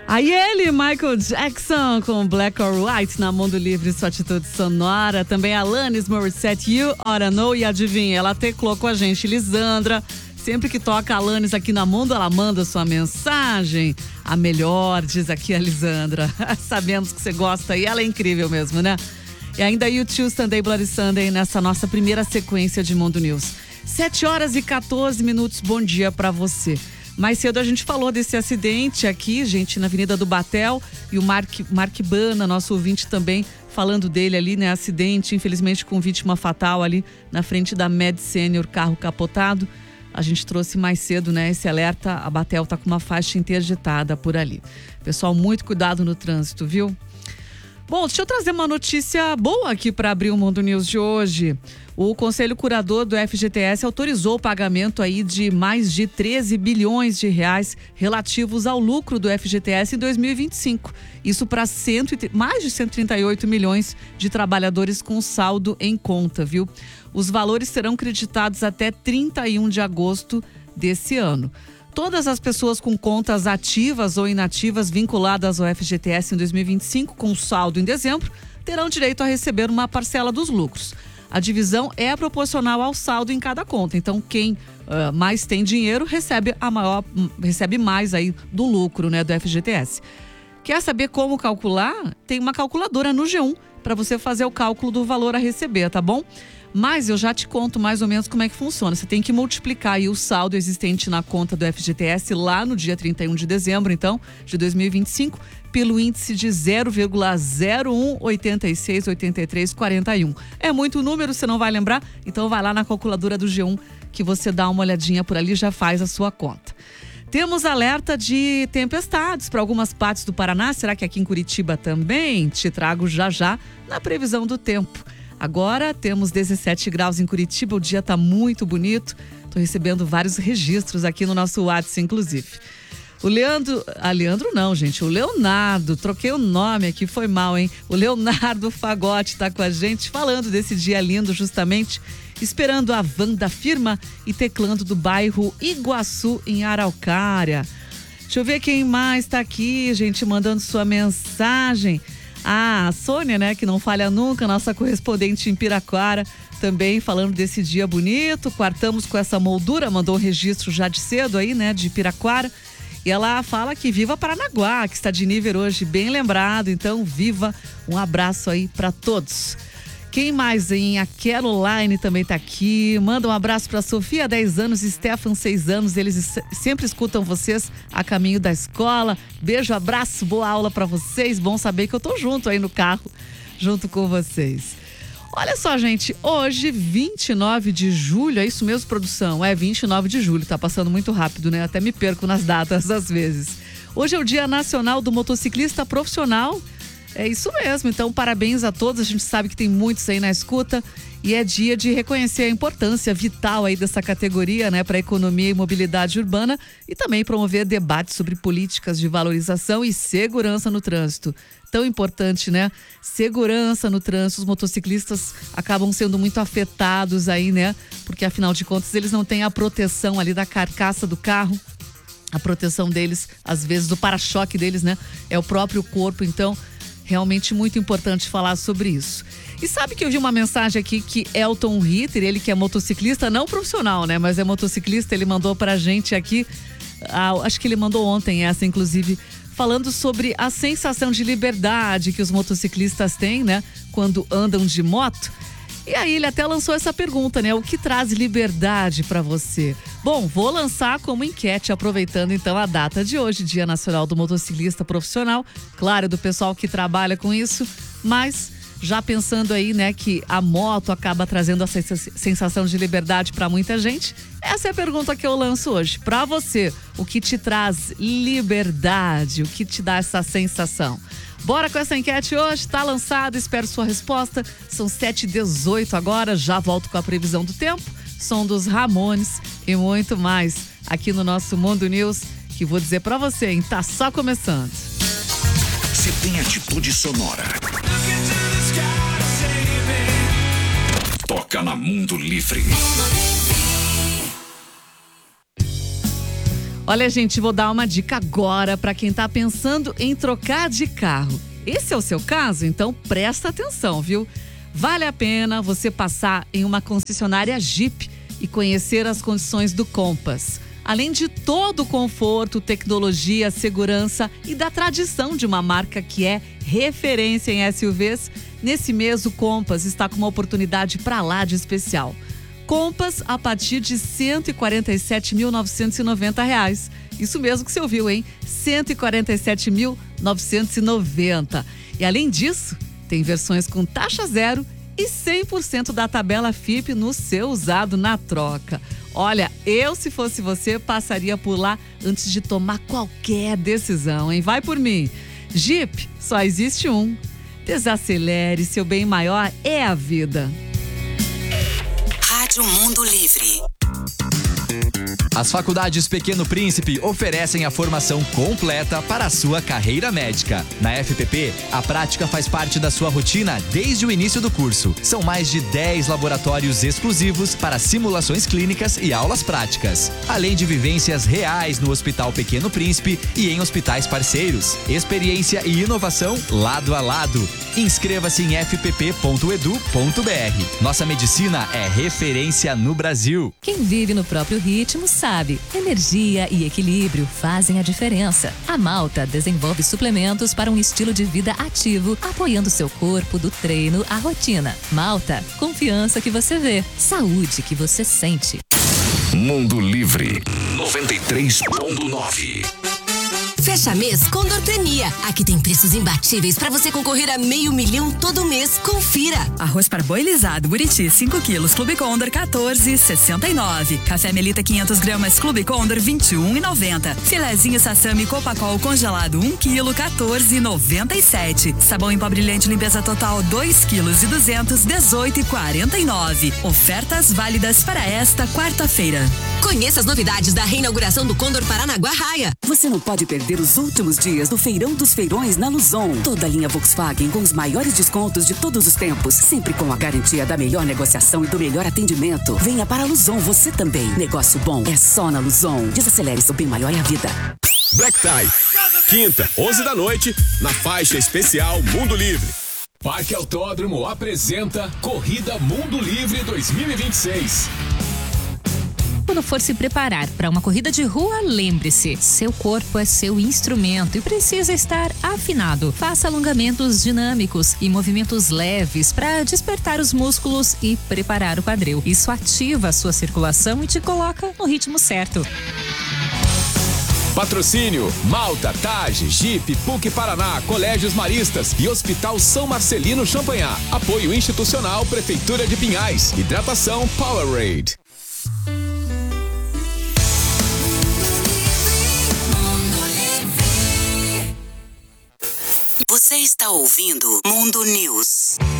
Aí ele, Michael Jackson, com Black or White na Mundo Livre, sua atitude sonora. Também Alanis Morissette, You Oughta Know. E adivinha, ela teclou com a gente, Lisandra. Sempre que toca Alanis aqui na Mundo, ela manda sua mensagem. A melhor, diz aqui a Lisandra. Sabemos que você gosta e ela é incrível mesmo, né? E ainda U2, Sunday Bloody Sunday, nessa nossa primeira sequência de Mundo News. 7h14, bom dia pra você. Mais cedo a gente falou desse acidente aqui, gente, na Avenida do Batel, e o Mark Bana, nosso ouvinte também, falando dele ali, né? Acidente, infelizmente com vítima fatal ali na frente da Med Senior, carro capotado. A gente trouxe mais cedo, né? Esse alerta, a Batel tá com uma faixa interditada por ali. Pessoal, muito cuidado no trânsito, viu? Bom, deixa eu trazer uma notícia boa aqui para abrir o Mundo News de hoje. O Conselho Curador do FGTS autorizou o pagamento aí de mais de 13 bilhões de reais relativos ao lucro do FGTS em 2025. Isso para mais de 138 milhões de trabalhadores com saldo em conta, viu? Os valores serão creditados até 31 de agosto desse ano. Todas as pessoas com contas ativas ou inativas vinculadas ao FGTS em 2025, com saldo em dezembro, terão direito a receber uma parcela dos lucros. A divisão é proporcional ao saldo em cada conta. Então, quem mais tem dinheiro recebe mais aí do lucro, né, do FGTS. Quer saber como calcular? Tem uma calculadora no G1 para você fazer o cálculo do valor a receber, tá bom? Mas eu já te conto mais ou menos como é que funciona. Você tem que multiplicar aí o saldo existente na conta do FGTS lá no dia 31 de dezembro, então, de 2025, pelo índice de 0,01868341. É muito número, você não vai lembrar? Então vai lá na calculadora do G1 que você dá uma olhadinha por ali e já faz a sua conta. Temos alerta de tempestades para algumas partes do Paraná. Será que aqui em Curitiba também? Te trago já na previsão do tempo. Agora temos 17 graus em Curitiba, o dia está muito bonito. Estou recebendo vários registros aqui no nosso WhatsApp, inclusive. O Leandro não, gente, o Leonardo, troquei o nome aqui, foi mal, hein? O Leonardo Fagotti está com a gente, falando desse dia lindo, justamente, esperando a van da firma e teclando do bairro Iguaçu, em Araucária. Deixa eu ver quem mais está aqui, gente, mandando sua mensagem. A Sônia, né, que não falha nunca, nossa correspondente em Piraquara, também falando desse dia bonito. Quartamos com essa moldura, mandou um registro já de cedo aí, né, de Piraquara. E ela fala que viva Paranaguá, que está de nível hoje, bem lembrado. Então, viva, um abraço aí para todos. Quem mais, hein? A Caroline também tá aqui. Manda um abraço para Sofia, 10 anos, e Stefan, 6 anos. Eles sempre escutam vocês a caminho da escola. Beijo, abraço, boa aula para vocês. Bom saber que eu tô junto aí no carro, junto com vocês. Olha só, gente, hoje, 29 de julho, é isso mesmo, produção? É 29 de julho, tá passando muito rápido, né? Até me perco nas datas às vezes. Hoje é o Dia Nacional do Motociclista Profissional. É isso mesmo, então parabéns a todos, a gente sabe que tem muitos aí na escuta e é dia de reconhecer a importância vital aí dessa categoria, né, para a economia e mobilidade urbana e também promover debates sobre políticas de valorização e segurança no trânsito. Tão importante, né? Segurança no trânsito, os motociclistas acabam sendo muito afetados aí, né? Porque afinal de contas eles não têm a proteção ali da carcaça do carro. A proteção deles, às vezes do para-choque deles, né? É o próprio corpo, então realmente muito importante falar sobre isso. E sabe que eu vi uma mensagem aqui que Elton Ritter, ele que é motociclista, não profissional, né? Mas é motociclista, ele mandou pra gente aqui, acho que ele mandou ontem essa, inclusive, falando sobre a sensação de liberdade que os motociclistas têm, né? Quando andam de moto. E aí ele até lançou essa pergunta, né? O que traz liberdade para você? Bom, vou lançar como enquete, aproveitando então a data de hoje, Dia Nacional do Motociclista Profissional. Claro, do pessoal que trabalha com isso, mas já pensando aí, né, que a moto acaba trazendo essa sensação de liberdade para muita gente. Essa é a pergunta que eu lanço hoje. Para você, o que te traz liberdade? O que te dá essa sensação? Bora com essa enquete hoje, tá lançada, espero sua resposta. São 7h18 agora, já volto com a previsão do tempo, som dos Ramones e muito mais aqui no nosso Mundo News, que vou dizer pra você, hein, tá só começando. Se tem atitude sonora, toca na Mundo Livre. Olha, gente, vou dar uma dica agora para quem tá pensando em trocar de carro. Esse é o seu caso? Então presta atenção, viu? Vale a pena você passar em uma concessionária Jeep e conhecer as condições do Compass. Além de todo o conforto, tecnologia, segurança e da tradição de uma marca que é referência em SUVs, nesse mês o Compass está com uma oportunidade para lá de especial. Compass a partir de R$ 147.990. Isso mesmo que você ouviu, hein? R$ 147.990. E além disso, tem versões com taxa zero e 100% da tabela FIP no seu usado na troca. Olha, eu, se fosse você, passaria por lá antes de tomar qualquer decisão, hein? Vai por mim. Jeep, só existe um. Desacelere, seu bem maior é a vida. Rádio Mundo Livre. As faculdades Pequeno Príncipe oferecem a formação completa para a sua carreira médica. Na FPP, a prática faz parte da sua rotina desde o início do curso. São mais de 10 laboratórios exclusivos para simulações clínicas e aulas práticas, além de vivências reais no Hospital Pequeno Príncipe e em hospitais parceiros. Experiência e inovação lado a lado. Inscreva-se em fpp.edu.br. Nossa medicina é referência no Brasil. Quem vive no próprio ritmo sabe, energia e equilíbrio fazem a diferença. A Malta desenvolve suplementos para um estilo de vida ativo, apoiando seu corpo do treino à rotina. Malta, confiança que você vê, saúde que você sente. Mundo Livre 93.9. Fecha mês Condor Premia. Aqui tem preços imbatíveis para você concorrer a R$500 mil todo mês. Confira. Arroz parboilizado Buriti 5 quilos Clube Condor 14,69. Café Melita 500 gramas Clube Condor 21,90. Filezinho Sassami Copacol congelado 1 quilo 14,97. Sabão em pó brilhante limpeza total 2 quilos e 200 18,49. Ofertas válidas para esta quarta-feira. Conheça as novidades da reinauguração do Condor Paranaguá Raia. Você não pode perder os últimos dias do Feirão dos Feirões na Luzon. Toda a linha Volkswagen com os maiores descontos de todos os tempos, sempre com a garantia da melhor negociação e do melhor atendimento. Venha para a Luzon você também. Negócio bom é só na Luzon. Desacelere, seu bem maior é a vida. Black Tie, quinta, 11 da noite, na faixa especial Mundo Livre. Parque Autódromo apresenta Corrida Mundo Livre 2026. Quando for se preparar para uma corrida de rua, lembre-se, seu corpo é seu instrumento e precisa estar afinado. Faça alongamentos dinâmicos e movimentos leves para despertar os músculos e preparar o quadril. Isso ativa a sua circulação e te coloca no ritmo certo. Patrocínio: Malta, Tage, Jeep, PUC Paraná, Colégios Maristas e Hospital São Marcelino Champagnat. Apoio institucional Prefeitura de Pinhais. Hidratação Powerade. Você está ouvindo Mundo News.